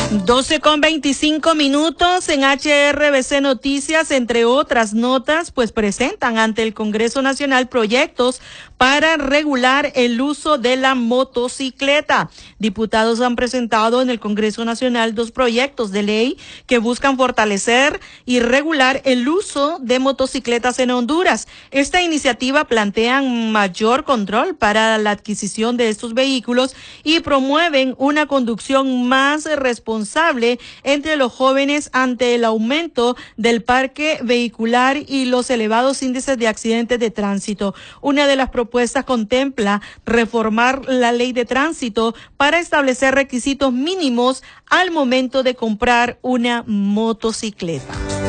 12:25 en HRBC Noticias, entre otras notas, pues presentan ante el Congreso Nacional proyectos para regular el uso de la motocicleta. Diputados han presentado en el Congreso Nacional 2 proyectos de ley que buscan fortalecer y regular el uso de motocicletas en Honduras. Esta iniciativa plantea mayor control para la adquisición de estos vehículos y promueven una conducción más responsable entre los jóvenes ante el aumento del parque vehicular y los elevados índices de accidentes de tránsito. Una de las propuestas contempla reformar la ley de tránsito para establecer requisitos mínimos al momento de comprar una motocicleta.